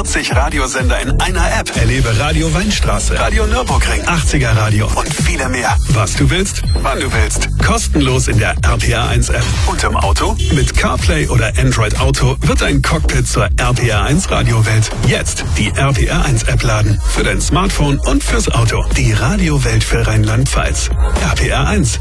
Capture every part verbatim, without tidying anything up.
vierzig Radiosender in einer App. Erlebe Radio Weinstraße, Radio Nürburgring, achtziger Radio und viele mehr. Was du willst, wann du willst. Kostenlos in der R P R eins App. Und im Auto? Mit CarPlay oder Android Auto wird ein Cockpit zur R P R eins Radiowelt. Jetzt die R P R eins App laden. Für dein Smartphone und fürs Auto. Die Radiowelt für Rheinland-Pfalz. R P R eins.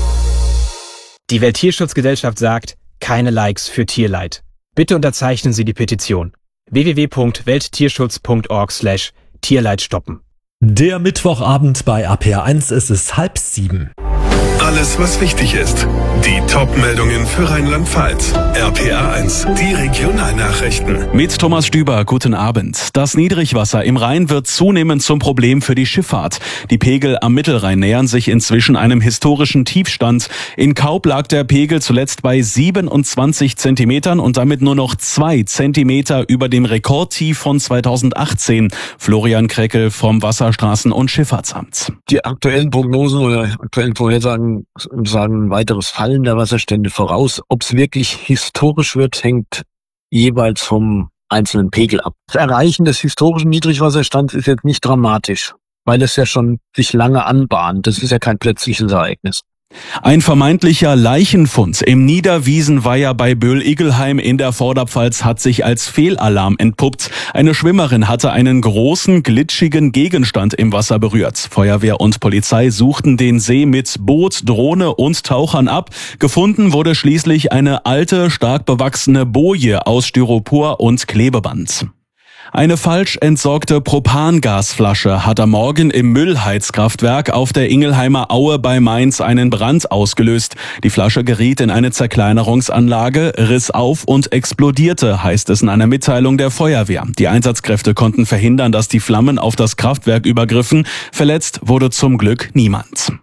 Die Welttierschutzgesellschaft sagt, keine Likes für Tierleid. Bitte unterzeichnen Sie die Petition. w w w punkt welttierschutz punkt org slash Tierleid stoppen. Der Mittwochabend bei R P R eins ist es halb sieben. Alles, was wichtig ist. Die Top-Meldungen für Rheinland-Pfalz. R P R eins, die Regionalnachrichten. Mit Thomas Stüber, guten Abend. Das Niedrigwasser im Rhein wird zunehmend zum Problem für die Schifffahrt. Die Pegel am Mittelrhein nähern sich inzwischen einem historischen Tiefstand. In Kaub lag der Pegel zuletzt bei siebenundzwanzig Zentimetern und damit nur noch zwei Zentimeter über dem Rekordtief von zweitausendachtzehn. Florian Kreckel vom Wasserstraßen- und Schifffahrtsamt. Die aktuellen Prognosen oder aktuellen Vorhersagen sagen ein weiteres Fallen der Wasserstände voraus. Ob es wirklich historisch wird, hängt jeweils vom einzelnen Pegel ab. Das Erreichen des historischen Niedrigwasserstands ist jetzt nicht dramatisch, weil es ja schon sich lange anbahnt. Das ist ja kein plötzliches Ereignis. Ein vermeintlicher Leichenfund im Niederwiesenweiher bei Böhl-Igelheim in der Vorderpfalz hat sich als Fehlalarm entpuppt. Eine Schwimmerin hatte einen großen, glitschigen Gegenstand im Wasser berührt. Feuerwehr und Polizei suchten den See mit Boot, Drohne und Tauchern ab. Gefunden wurde schließlich eine alte, stark bewachsene Boje aus Styropor und Klebeband. Eine falsch entsorgte Propangasflasche hat am Morgen im Müllheizkraftwerk auf der Ingelheimer Aue bei Mainz einen Brand ausgelöst. Die Flasche geriet in eine Zerkleinerungsanlage, riss auf und explodierte, heißt es in einer Mitteilung der Feuerwehr. Die Einsatzkräfte konnten verhindern, dass die Flammen auf das Kraftwerk übergriffen. Verletzt wurde zum Glück niemand.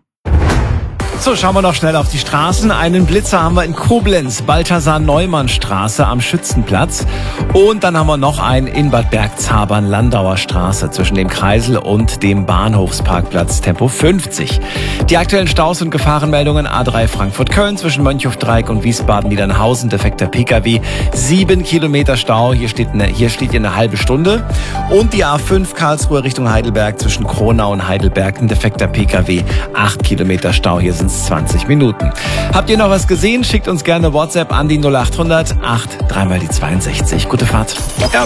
So, schauen wir noch schnell auf die Straßen. Einen Blitzer haben wir in Koblenz, Balthasar-Neumann-Straße am Schützenplatz. Und dann haben wir noch einen in Bad Bergzabern, Landauer Straße, zwischen dem Kreisel und dem Bahnhofsparkplatz, Tempo fünfzig. Die aktuellen Staus und Gefahrenmeldungen: A drei Frankfurt-Köln zwischen Mönchhofdreieck und Wiesbaden-Niedernhausen, defekter Pkw, sieben Kilometer Stau, hier steht, eine, hier steht hier eine halbe Stunde. Und die A fünf Karlsruhe Richtung Heidelberg zwischen Kronau und Heidelberg, ein defekter Pkw, acht Kilometer Stau, hier sind zwanzig Minuten. Habt ihr noch was gesehen? Schickt uns gerne WhatsApp an die null acht hundert acht, dreimal die zweiundsechzig. Gute Fahrt.